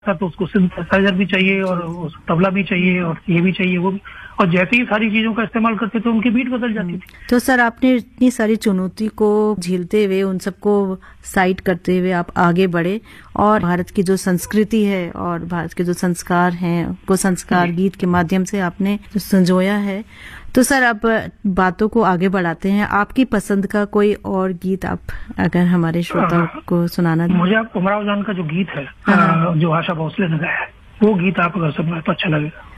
तो उसको सिंथेसाइजर भी चाहिए और तबला भी चाहिए और ये भी चाहिए वो भी, और जैसे ही सारी चीजों का इस्तेमाल करते थे उनकी बीट बदल जाती थी। तो सर आपने इतनी सारी चुनौती को झेलते हुए उन सबको साइड करते हुए आप आगे बढ़े और भारत की जो संस्कृति है और भारत के जो संस्कार हैं वो संस्कार गीत के माध्यम से आपने जो संजोया है। तो सर आप बातों को आगे बढ़ाते हैं, आपकी पसंद का कोई और गीत आप अगर हमारे श्रोताओं को सुनाना। मुझे आप उमराव जान का जो गीत है जो आशा भोसले ने गाया है वो गीत आप अगर सुनना तो अच्छा लगेगा।